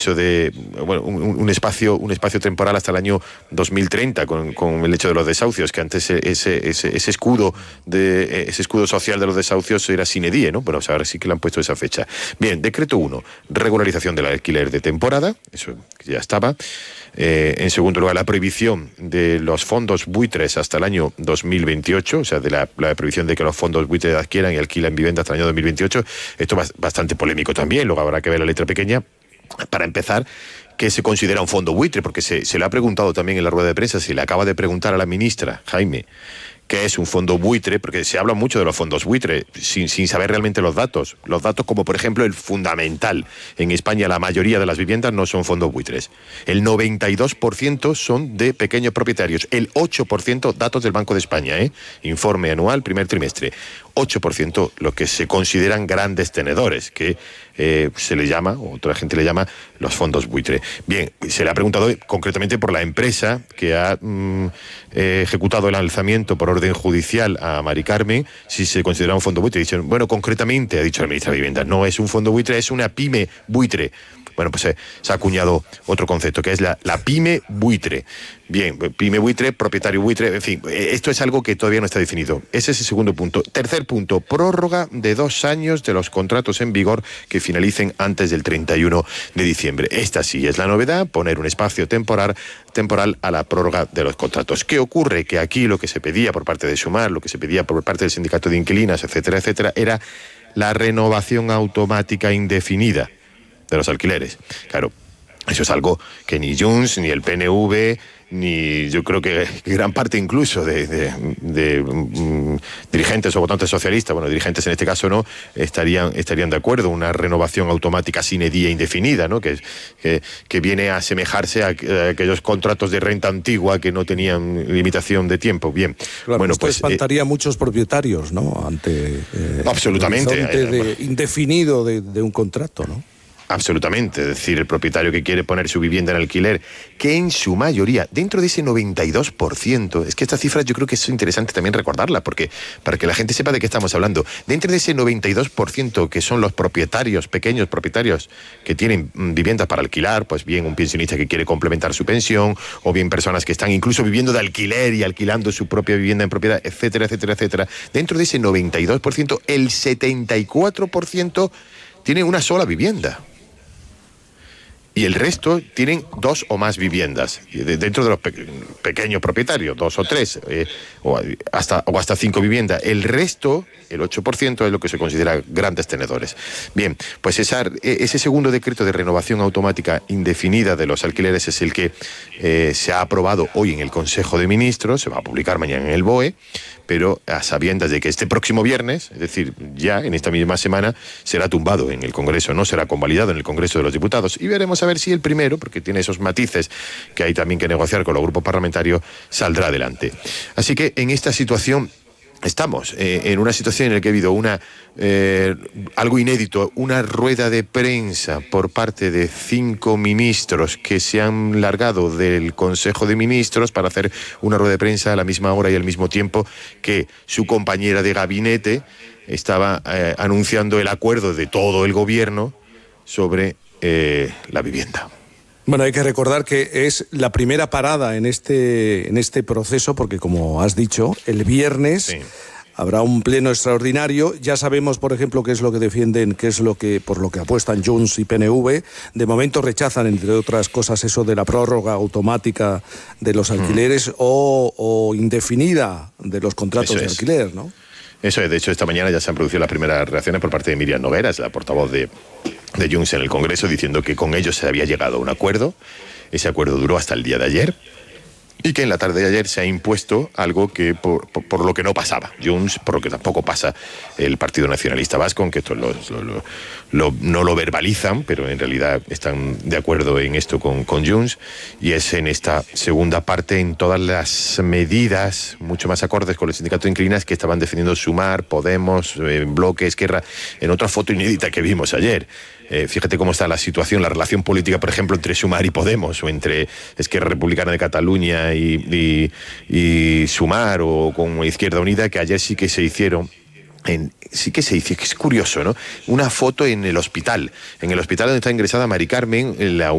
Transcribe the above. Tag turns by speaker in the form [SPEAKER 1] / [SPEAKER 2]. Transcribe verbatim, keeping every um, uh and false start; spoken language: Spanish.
[SPEAKER 1] de bueno, un, un espacio un espacio temporal hasta el año dos mil treinta con, con el hecho de los desahucios, que antes ese, ese, ese escudo de ese escudo social de los desahucios era sine die, ¿no? Pero o sea, ahora sí que le han puesto esa fecha. Bien, decreto uno, regularización del alquiler de temporada, eso ya estaba. Eh, en segundo lugar, la prohibición de los fondos buitres hasta el año dos mil veintiocho, o sea, de la, la prohibición de que los fondos buitres adquieran y alquilan vivienda hasta el año dos mil veintiocho. Esto es bastante polémico también, luego habrá que ver la letra pequeña. Para empezar, ¿qué se considera un fondo buitre? Porque se, se le ha preguntado también en la rueda de prensa, se le acaba de preguntar a la ministra, Jaime, ¿qué es un fondo buitre? Porque se habla mucho de los fondos buitre sin, sin saber realmente los datos. Los datos como, por ejemplo, el fundamental. En España la mayoría de las viviendas no son fondos buitres. El noventa y dos por ciento son de pequeños propietarios. El ocho por ciento, datos del Banco de España, ¿eh? Informe anual, primer trimestre. ocho por ciento lo que se consideran grandes tenedores, que eh, se le llama, o otra gente le llama, los fondos buitre. Bien, se le ha preguntado concretamente por la empresa que ha mm, eh, ejecutado el alzamiento por orden judicial a Mari Carmen, si se considera un fondo buitre. Dicen, bueno, concretamente, ha dicho la ministra de Vivienda, no es un fondo buitre, es una pyme buitre. Bueno, pues eh, se ha acuñado otro concepto, que es la, la pyme buitre. Bien, pyme buitre, propietario buitre, en fin, esto es algo que todavía no está definido. Ese es el segundo punto. Tercer punto, prórroga de dos años de los contratos en vigor que finalicen antes del treinta y uno de diciembre. Esta sí es la novedad, poner un espacio temporal, temporal a la prórroga de los contratos. ¿Qué ocurre? Que aquí lo que se pedía por parte de Sumar, lo que se pedía por parte del sindicato de inquilinas, etcétera, etcétera, era la renovación automática indefinida de los alquileres. Claro, eso es algo que ni Junts, ni el P N V, ni yo creo que gran parte incluso de, de, de um, dirigentes o votantes socialistas, bueno, dirigentes en este caso no, estarían, estarían de acuerdo. Una renovación automática sine die indefinida, ¿no? Que, que, que viene a asemejarse a, a aquellos contratos de renta antigua que no tenían limitación de tiempo. Bien,
[SPEAKER 2] claro,
[SPEAKER 1] bueno,
[SPEAKER 2] esto
[SPEAKER 1] pues
[SPEAKER 2] espantaría eh, a muchos propietarios, ¿no? Ante eh,
[SPEAKER 1] absolutamente
[SPEAKER 2] el horizonte de, indefinido de, de un contrato, ¿no?
[SPEAKER 1] Absolutamente, es decir, el propietario que quiere poner su vivienda en alquiler, que en su mayoría, dentro de ese noventa y dos por ciento, es que estas cifras yo creo que es interesante también recordarlas, porque para que la gente sepa de qué estamos hablando, dentro de ese noventa y dos por ciento que son los propietarios, pequeños propietarios, que tienen mm, viviendas para alquilar, pues bien un pensionista que quiere complementar su pensión, o bien personas que están incluso viviendo de alquiler y alquilando su propia vivienda en propiedad, etcétera, etcétera, etcétera, dentro de ese noventa y dos por ciento, el setenta y cuatro por ciento tiene una sola vivienda. Y el resto tienen dos o más viviendas, dentro de los pe pequeños propietarios, dos o tres, eh, o, hasta, o hasta cinco viviendas. El resto, el ocho por ciento, es lo que se considera grandes tenedores. Bien, pues esa, ese segundo decreto de renovación automática indefinida de los alquileres es el que eh, se ha aprobado hoy en el Consejo de Ministros, se va a publicar mañana en el B O E, pero a sabiendas de que este próximo viernes, es decir, ya en esta misma semana, será tumbado en el Congreso, no será convalidado en el Congreso de los Diputados. Y veremos a ver si el primero, porque tiene esos matices que hay también que negociar con los grupos parlamentarios, saldrá adelante. Así que en esta situación estamos, eh, en una situación en la que ha habido una eh, algo inédito, una rueda de prensa por parte de cinco ministros que se han largado del Consejo de Ministros para hacer una rueda de prensa a la misma hora y al mismo tiempo que su compañera de gabinete estaba eh, anunciando el acuerdo de todo el gobierno sobre eh, la vivienda.
[SPEAKER 2] Bueno, hay que recordar que es la primera parada en este, en este proceso, porque como has dicho, el viernes sí. habrá un pleno extraordinario. Ya sabemos, por ejemplo, qué es lo que defienden, qué es lo que, por lo que apuestan Junts y P N V. De momento rechazan, entre otras cosas, eso de la prórroga automática de los alquileres mm. o, o indefinida de los contratos de alquiler, ¿no?
[SPEAKER 1] Eso es, de hecho esta mañana ya se han producido las primeras reacciones por parte de Miriam Nogueras, la portavoz de, de Junts en el Congreso, diciendo que con ellos se había llegado a un acuerdo. Ese acuerdo duró hasta el día de ayer y que en la tarde de ayer se ha impuesto algo que por, por, por lo que no pasaba Junts, por lo que tampoco pasa el Partido Nacionalista Vasco, aunque esto lo, lo, lo, no lo verbalizan, pero en realidad están de acuerdo en esto con, con Junts, y es en esta segunda parte, en todas las medidas mucho más acordes con los sindicatos de inquilinas que estaban defendiendo Sumar, Podemos, eh, Bloque, Esquerra, en otra foto inédita que vimos ayer. Eh, fíjate cómo está la situación, la relación política, por ejemplo, entre Sumar y Podemos, o entre Esquerra Republicana de Cataluña y, y, y Sumar, o con Izquierda Unida, que ayer sí que se hicieron. En, sí que se dice, que es curioso, ¿no? Una foto en el hospital, en el hospital donde está ingresada Mari Carmen, en la